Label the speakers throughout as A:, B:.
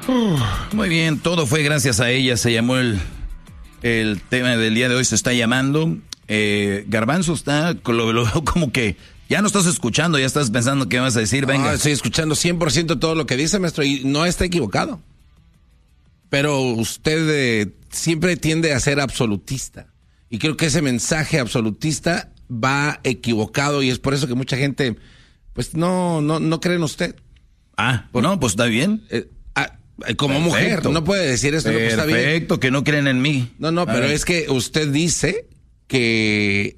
A: Muy bien, todo fue gracias a ella. Se llamó el tema del día de hoy, se está llamando. Garbanzo está, lo veo como que ya no estás escuchando, ya estás pensando qué vas a decir. Venga.
B: Estoy escuchando 100% todo lo que dice, maestro, y no está equivocado. Pero usted siempre tiende a ser absolutista. Y creo que ese mensaje absolutista va equivocado y es por eso que mucha gente pues no cree en usted.
A: No, pues está bien.
B: Como perfecto. Mujer, no puede decir esto.
A: Perfecto,
B: no, pues está bien.
A: Que no creen en mí.
B: No, pero es que usted dice que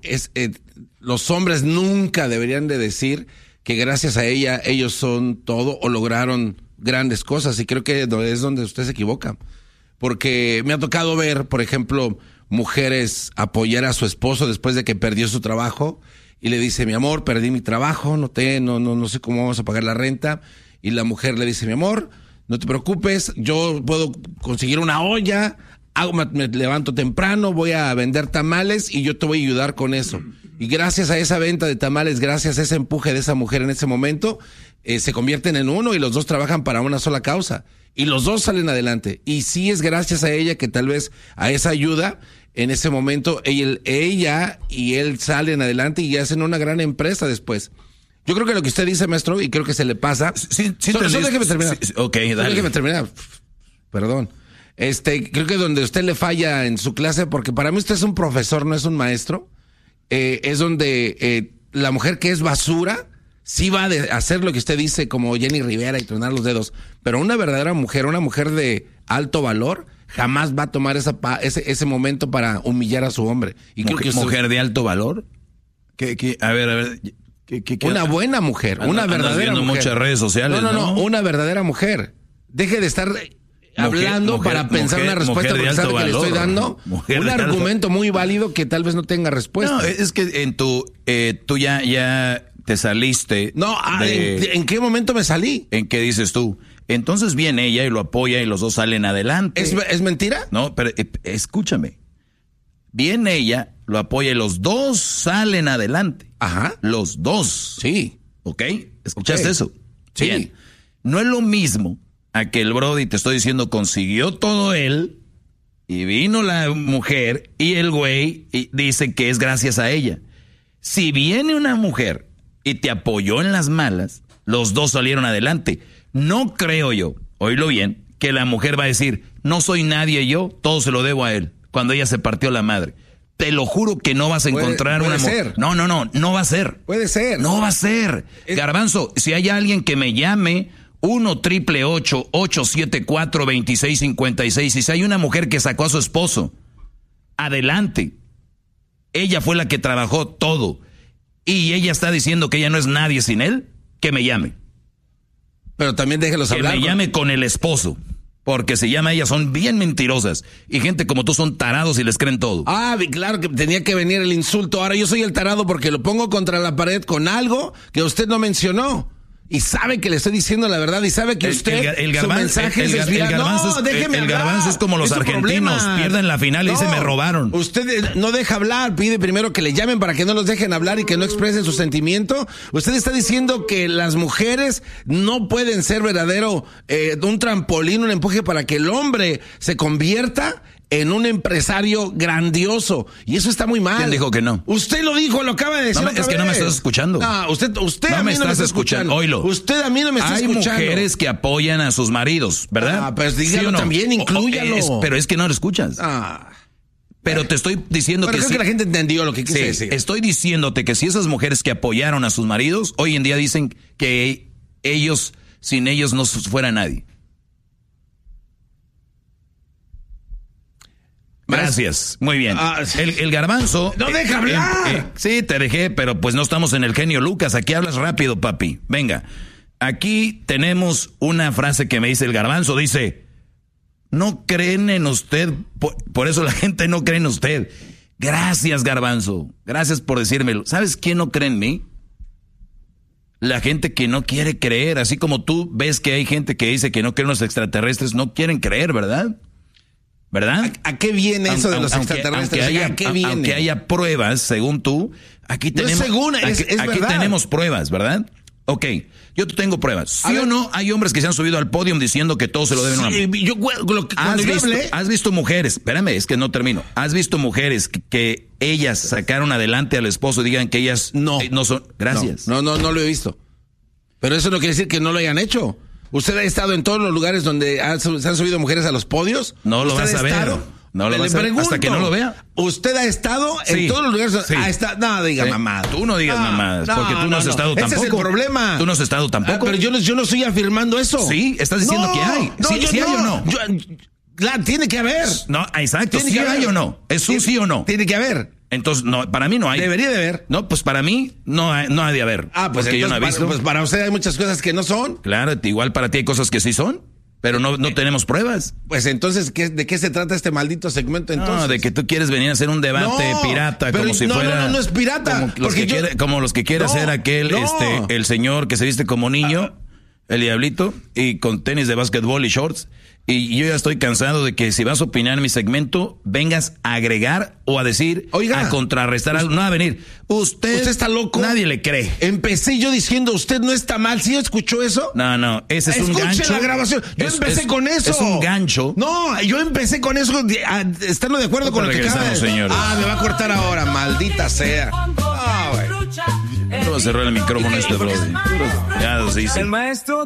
B: los hombres nunca deberían de decir que gracias a ella ellos son todo o lograron grandes cosas, y creo que es donde usted se equivoca. Porque me ha tocado ver, por ejemplo, mujeres apoyar a su esposo después de que perdió su trabajo y le dice: mi amor, perdí mi trabajo, no sé cómo vamos a pagar la renta. Y la mujer le dice: mi amor, no te preocupes, yo puedo conseguir una olla, me levanto temprano, voy a vender tamales y yo te voy a ayudar con eso. Y gracias a esa venta de tamales, gracias a ese empuje de esa mujer en ese momento, se convierten en uno y los dos trabajan para una sola causa. Y los dos salen adelante. Y sí es gracias a ella que tal vez a esa ayuda, en ese momento, ella y él salen adelante y hacen una gran empresa después. Yo creo que lo que usted dice, maestro, y creo que se le pasa...
A: Sí,
B: solo déjeme terminar.
A: Sí, ok, dale.
B: Déjeme terminar. Perdón. Creo que donde usted le falla en su clase, porque para mí usted es un profesor, no es un maestro, es donde la mujer que es basura sí va a hacer lo que usted dice, como Jenny Rivera, y tronar los dedos. Pero una verdadera mujer, una mujer de alto valor, jamás va a tomar ese momento para humillar a su hombre. Y creo que
A: ¿Mujer de alto valor? A ver...
B: Una buena mujer, una verdadera mujer.
A: Muchas redes sociales.
B: No, una verdadera mujer. Deje de estar hablando para pensar una respuesta, porque sabe que le estoy dando un argumento muy válido que tal vez no tenga respuesta.
A: No, es que tú ya te saliste.
B: No, ¿en qué momento me salí?
A: ¿En qué dices tú? Entonces viene ella y lo apoya y los dos salen adelante.
B: ¿Es mentira?
A: No, pero escúchame. Viene ella, lo apoya y los dos salen adelante.
B: Ajá.
A: Los dos.
B: Sí.
A: ¿Ok? ¿Escuchaste eso?
B: Sí.
A: Bien. No es lo mismo a que el Brody, te estoy diciendo, consiguió todo él y vino la mujer y el güey y dice que es gracias a ella. Si viene una mujer y te apoyó en las malas, los dos salieron adelante. No creo yo, oílo bien, que la mujer va a decir: no soy nadie yo, todo se lo debo a él, cuando ella se partió la madre. Te lo juro que no vas a encontrar una mujer. No va a ser.
B: Puede ser.
A: No va a ser. Garbanzo, si hay alguien que me llame, 1-888-874-2656. Y si hay una mujer que sacó a su esposo, adelante. Ella fue la que trabajó todo. Y ella está diciendo que ella no es nadie sin él, que me llame.
B: Pero también déjelos hablar.
A: Que me llame con el esposo. Porque se llama ellas, son bien mentirosas. Y gente como tú son tarados y les creen todo.
B: Claro que tenía que venir el insulto. Ahora yo soy el tarado porque lo pongo contra la pared con algo que usted no mencionó. Y sabe que le estoy diciendo la verdad y sabe que usted su mensaje es desviado.
A: El garbanzo es como los argentinos, pierden la final y dicen: me robaron.
B: Usted no deja hablar, pide primero que le llamen para que no los dejen hablar y que no expresen su sentimiento. Usted está diciendo que las mujeres no pueden ser verdadero un trampolín, un empuje para que el hombre se convierta en un empresario grandioso. Y eso está muy mal.
A: ¿Quién dijo que no?
B: Usted lo dijo, lo acaba de decir.
A: Es que no me estás escuchando.
B: Usted
A: no
B: a mí no me está escuchando.
A: Oílo.
B: Usted a mí no me está escuchando.
A: Hay mujeres que apoyan a sus maridos, ¿verdad?
B: Pues dígalo también, inclúyalo.
A: Pero es que no lo escuchas. Pero te estoy diciendo que
B: creo que la gente entendió lo que quise decir.
A: Estoy diciéndote que si esas mujeres que apoyaron a sus maridos, hoy en día dicen que ellos, sin ellos no fuera nadie. Gracias, muy bien. El garbanzo...
B: ¡No deja hablar!
A: Sí, te dejé, pero pues no estamos en el genio Lucas. Aquí hablas rápido, papi. Venga, aquí tenemos una frase que me dice el garbanzo. Dice: no creen en usted, por eso la gente no cree en usted. Gracias, garbanzo. Gracias por decírmelo. ¿Sabes quién no cree en mí? La gente que no quiere creer. Así como tú ves que hay gente que dice que no creen en los extraterrestres, no quieren creer, ¿verdad? ¿Verdad?
B: ¿A qué viene eso de los extraterrestres?
A: Aunque haya pruebas, según tú, aquí tenemos,
B: es
A: aquí tenemos pruebas, ¿verdad? Ok, yo tengo pruebas. ¿Sí o no hay hombres que se han subido al podio diciendo que todo se lo deben a una mujer? ¿Has visto mujeres? Espérame, es que no termino. ¿Has visto mujeres que ellas sacaron adelante al esposo y digan que ellas no son? Gracias.
B: No lo he visto. Pero eso no quiere decir que no lo hayan hecho. ¿Usted ha estado en todos los lugares donde se han subido mujeres a los podios?
A: No lo vas a ver. No lo vas a ver hasta que no lo vea.
B: ¿Usted ha estado en todos los lugares?
A: Sí.
B: No diga mamá.
A: Tú no digas mamadas, porque tú no has estado tampoco.
B: Ese es el problema.
A: Tú no has estado tampoco.
B: Pero yo no estoy afirmando eso.
A: Sí, estás diciendo que hay. ¿Sí hay o no?
B: Tiene que haber.
A: No, exacto. ¿Sí hay o no? ¿Es un sí o no?
B: Tiene que haber.
A: Entonces, no, para mí no hay.
B: Debería de haber.
A: No, pues para mí no hay de haber.
B: Pues
A: que yo no he visto.
B: Pues para usted hay muchas cosas que no son.
A: Claro, igual para ti hay cosas que sí son, pero no tenemos pruebas.
B: Pues entonces, ¿de qué se trata este maldito segmento entonces?
A: No, de que tú quieres venir a hacer un debate pirata, como si fuera...
B: No es pirata.
A: Como los que quiere hacer aquel, el señor que se viste como niño, el diablito, y con tenis de básquetbol y shorts. Y yo ya estoy cansado de que si vas a opinar en mi segmento, vengas a agregar o a decir, a contrarrestar algo. No a venir. Usted está loco. Nadie le cree.
B: Empecé yo diciendo, usted no está mal. ¿Sí escuchó eso?
A: No, ese es un gancho.
B: Escuche la grabación. Yo empecé con eso.
A: Es un gancho.
B: No, yo empecé con eso, estando de acuerdo con lo que acaba de...
A: señores.
B: Me va a cortar ahora, maldita sea.
A: No va a cerrar el micrófono brody. Ya se dice.
C: El maestro